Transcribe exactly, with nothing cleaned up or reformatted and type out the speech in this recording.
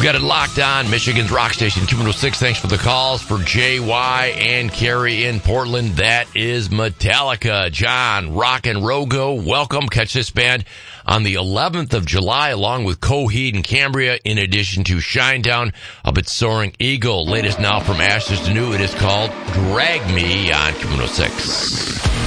We've got it locked on. Michigan's Rock Station, Q one oh six. Thanks for the calls. For J Y and Carrie in Portland, that is Metallica. John, Rock and Rogo, welcome. Catch this band on the eleventh of July, along with Coheed and Cambria, in addition to Shinedown up at Soaring Eagle. Latest now from Ashes to New. It is called Drag Me on Q one oh six.